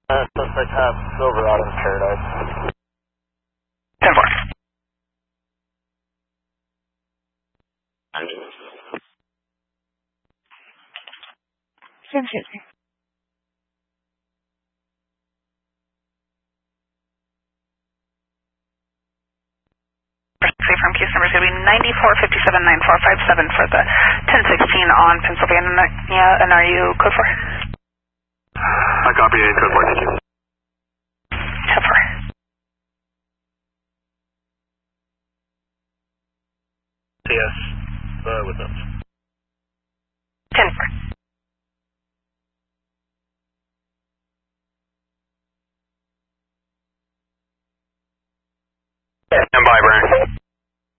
Suspect have Silverado in Paradise. 10-4. Confusing. From case number is going to be 94579457 for the 1016 on Pennsylvania, and are you code 4? I copy A, code 4, thank you. 10-4. Yes, what's up? 10-4.